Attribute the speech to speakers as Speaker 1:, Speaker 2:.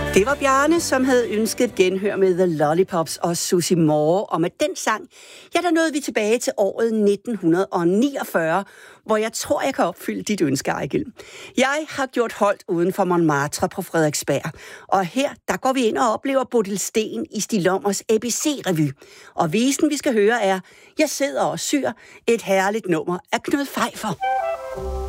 Speaker 1: Det var Bjarne, som havde ønsket genhør med The Lollipops og Susie Moore, og med den sang, ja, der nåede vi tilbage til året 1949, hvor jeg tror, jeg kan opfylde dit ønske, Ejgil. Jeg har gjort holdt uden for Montmartre på Frederiksberg, og her, der går vi ind og oplever Bodil Steen i Stig Lommers ABC-revy. Og visen, vi skal høre, er Jeg sidder og syr, et herligt nummer af Knud Pfeiffer.